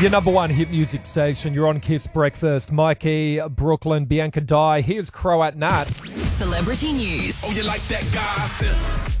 Your number one hit music station. You're on Kiss Breakfast. Mikey, Brooklyn, Bianca Dye. Here's Crow at Nat. Celebrity news. Oh, you like that gossip?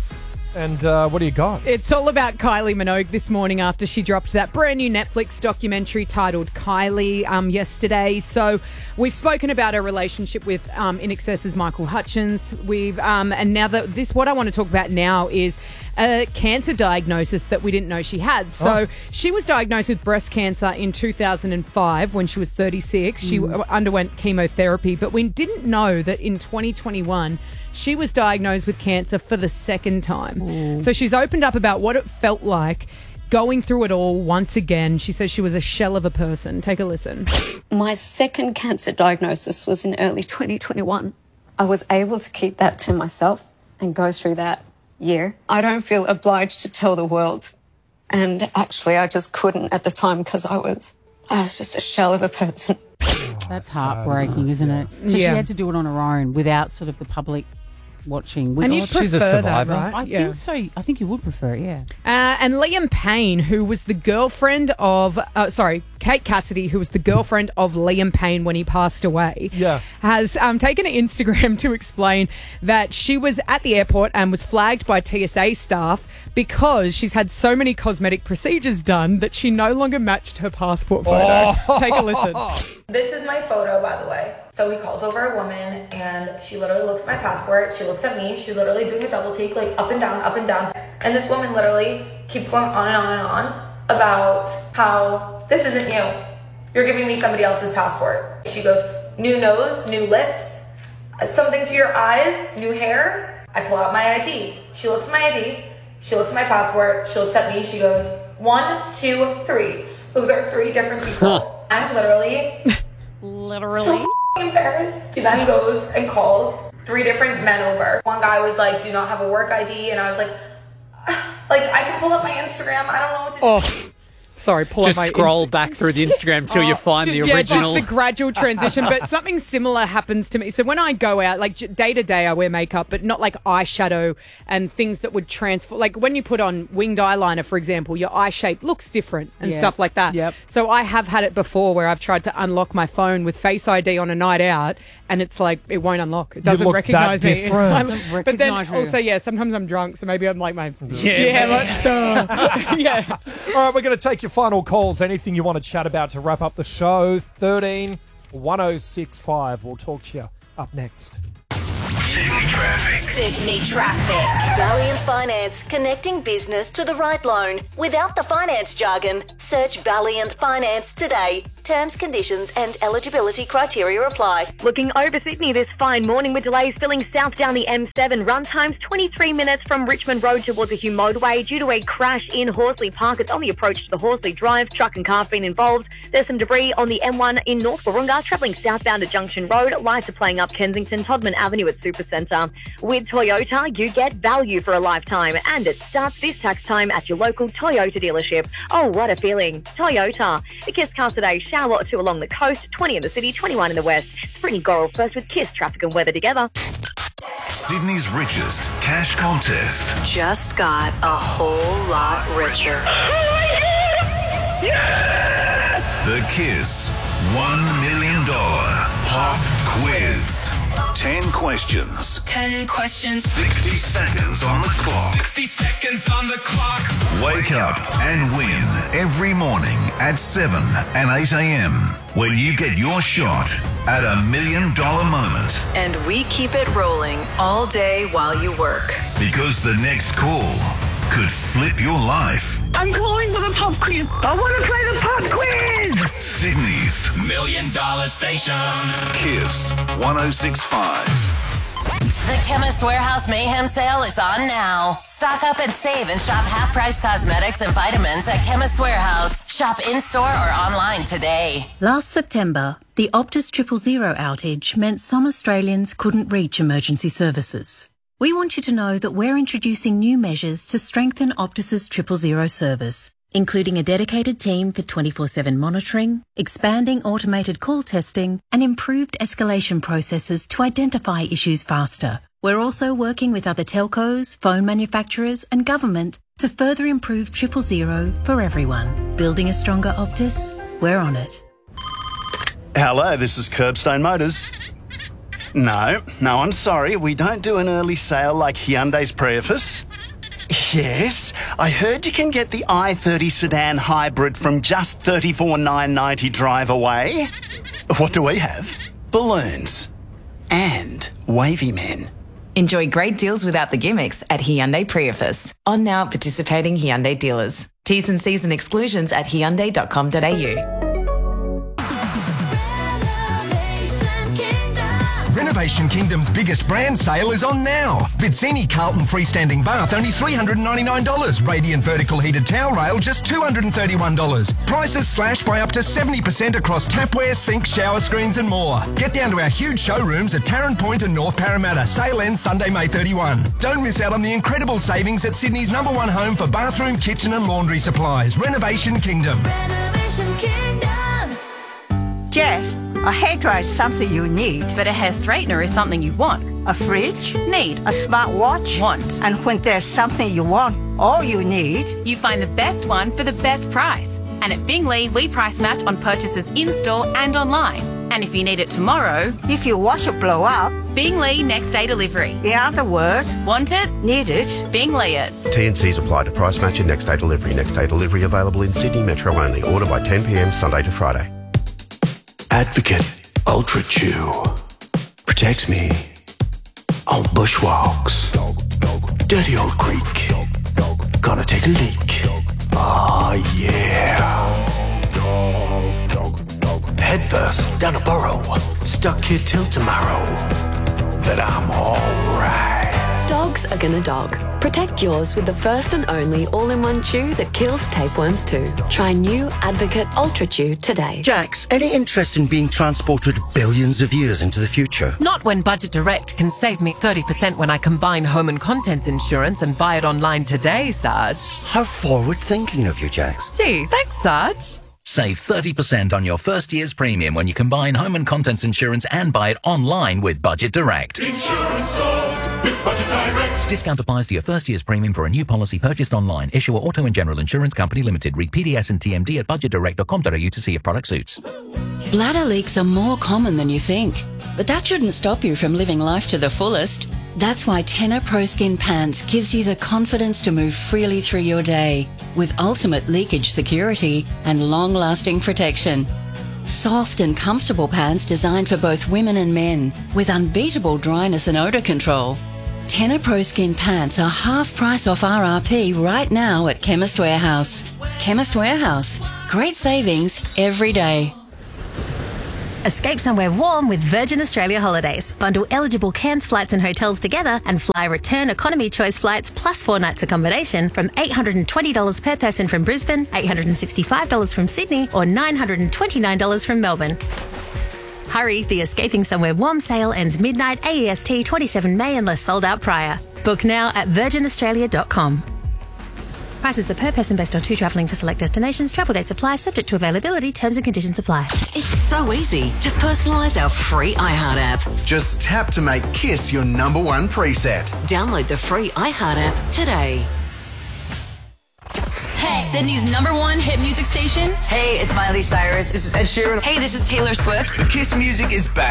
And what do you got? It's all about Kylie Minogue this morning after she dropped that brand new Netflix documentary titled Kylie yesterday. So we've spoken about her relationship with INXS's Michael Hutchence. And now what I want to talk about now is a cancer diagnosis that we didn't know she had. So she was diagnosed with breast cancer in 2005 when she was 36. She underwent chemotherapy, but we didn't know that in 2021 she was diagnosed with cancer for the second time. Ooh. So she's opened up about what it felt like going through it all once again. She says she was a shell of a person. Take a listen. My second cancer diagnosis was in early 2021. I was able to keep that to myself and go through that year. I don't feel obliged to tell the world. And actually, I just couldn't at the time because I was just a shell of a person. That's heartbreaking, isn't it? So she had to do it on her own without sort of the public watching. And you'd she's a prefer survivor. that, right? I think so. I think you would prefer it, yeah. And Liam Payne, who was the girlfriend of... Kate Cassidy, who was the girlfriend of Liam Payne when he passed away, has taken an Instagram to explain that she was at the airport and was flagged by TSA staff because she's had so many cosmetic procedures done that she no longer matched her passport photo. Take a listen. This is my photo, by the way. So he calls over a woman and she literally looks at my passport. She looks at me. She's literally doing a double take, like up and down, up and down. And this woman literally keeps going on and on and on about how this isn't you. You're giving me somebody else's passport. She goes, new nose, new lips, something to your eyes, new hair. I pull out my ID. She looks at my ID. She looks at my passport. She looks at me. She goes, 1, 2, 3. Those are 3 different people. I'm literally so embarrassed. She then goes and calls 3 different men over. One guy was like, do you not have a work ID? And I was like, I can pull up my Instagram. I don't know what to do. Sorry, just scroll back through the Instagram till you find the original. Just the gradual transition. But something similar happens to me. So when I go out, like day to day, I wear makeup, but not like eyeshadow and things that would transform. Like when you put on winged eyeliner, for example, your eye shape looks different and stuff like that. Yep. So I have had it before where I've tried to unlock my phone with Face ID on a night out, and it's like it won't unlock. It doesn't recognize me. But then also, sometimes I'm drunk, so maybe I'm like my All right, we're going to take your final calls. Anything you want to chat about to wrap up the show? 13 1065. We'll talk to you up next. Sydney Traffic. Valiant Finance, connecting business to the right loan. Without the finance jargon, search Valiant Finance today. Terms, conditions and eligibility criteria apply. Looking over Sydney this fine morning with delays filling south down the M7. Run times 23 minutes from Richmond Road towards the Hume motorway due to a crash in Horsley Park. It's on the approach to the Horsley Drive. Truck and car have been involved. There's some debris on the M1 in North Warringah, travelling southbound at Junction Road. Lights are playing up Kensington, Todman Avenue at Supercentre. With Toyota, you get value for a lifetime, and it starts this tax time at your local Toyota dealership. Oh, what a feeling. Toyota. The Kiss Cars today, shower or 2 along the coast, 20 in the city, 21 in the west. It's Brittany Gorrell first with Kiss traffic and weather together. Sydney's richest cash contest. Just got a whole lot richer. The Kiss $1 million pop quiz. 10 questions. 10 questions. 60 seconds on the clock. 60 seconds on the clock. Wake up and win every morning at 7 and 8 a.m. when you get your shot at $1 million moment. And we keep it rolling all day while you work. Because the next call could flip your life. I'm calling for the pop quiz. I want to play the pop quiz. Sydney's $1 million station. Kiss 106.5. The Chemist Warehouse Mayhem Sale is on now. Stock up and save and shop half-price cosmetics and vitamins at Chemist Warehouse. Shop in-store or online today. Last September, the Optus 000 outage meant some Australians couldn't reach emergency services. We want you to know that we're introducing new measures to strengthen Optus's 000 service, including a dedicated team for 24/7 monitoring, expanding automated call testing, and improved escalation processes to identify issues faster. We're also working with other telcos, phone manufacturers, and government to further improve 000 for everyone. Building a stronger Optus, we're on it. Hello, this is Curbstone Motors. No, I'm sorry. We don't do an early sale like Hyundai's Prius. Yes, I heard you can get the i30 sedan hybrid from just $34,990 drive away. What do we have? Balloons. And wavy men. Enjoy great deals without the gimmicks at Hyundai Prius. On now at participating Hyundai dealers. T's and C's and exclusions at hyundai.com.au. Renovation Kingdom's biggest brand sale is on now. Vizzini Carlton freestanding bath only $399. Radiant vertical heated towel rail just $231. Prices slashed by up to 70% across tapware, sink, shower screens and more. Get down to our huge showrooms at Tarrant Point and North Parramatta. Sale ends Sunday, May 31. Don't miss out on the incredible savings at Sydney's #1 home for bathroom, kitchen and laundry supplies. Renovation Kingdom. Renovation Kingdom. Jess, a hairdryer is something you need. But a hair straightener is something you want. A fridge? Need. A smartwatch? Want. And when there's something you want, all you need... You find the best one for the best price. And at Bingley, we price match on purchases in-store and online. And if you need it tomorrow... If your washer blow up... Bingley next day delivery. In other words... Want it? Need it? Bingley it. T&Cs apply to price match and next day delivery. Next day delivery available in Sydney Metro only. Order by 10 p.m. Sunday to Friday. Advocate Ultra Chew protects me on bushwalks, dirty old creek, gonna take a leak. Oh yeah. Head first down a burrow, stuck here till tomorrow. But I'm alright. Dogs are gonna dog. Protect yours with the first and only all-in-one chew that kills tapeworms too. Try new Advocate Ultra Chew today. Jax, any interest in being transported billions of years into the future? Not when Budget Direct can save me 30% when I combine home and contents insurance and buy it online today, Sarge. How forward-thinking of you, Jax. Gee, thanks, Sarge. Save 30% on your first year's premium when you combine home and contents insurance and buy it online with Budget Direct. Insurance solved with Budget Direct. Discount applies to your first year's premium for a new policy purchased online. Issuer Auto and General Insurance Company Limited. Read PDS and TMD at budgetdirect.com.au to see if product suits. Bladder leaks are more common than you think, but that shouldn't stop you from living life to the fullest. That's why Tenor Pro Skin Pants gives you the confidence to move freely through your day with ultimate leakage security and long-lasting protection. Soft and comfortable pants designed for both women and men with unbeatable dryness and odor control. Tenor Pro Skin Pants are half price off RRP right now at Chemist Warehouse. Chemist Warehouse. Great savings every day. Escape somewhere warm with Virgin Australia Holidays. Bundle eligible Cairns flights and hotels together and fly return economy choice flights plus 4 nights accommodation from $820 per person from Brisbane, $865 from Sydney or $929 from Melbourne. Hurry, the Escaping Somewhere Warm sale ends midnight AEST 27 May unless sold out prior. Book now at virginaustralia.com. Prices are per person based on 2 travelling for select destinations. Travel dates apply, subject to availability. Terms and conditions apply. It's so easy to personalise our free iHeart app. Just tap to make Kiss your #1 preset. Download the free iHeart app today. Hey, Sydney's #1 hit music station. Hey, it's Miley Cyrus. This is Ed Sheeran. Hey, this is Taylor Swift. Kiss music is back.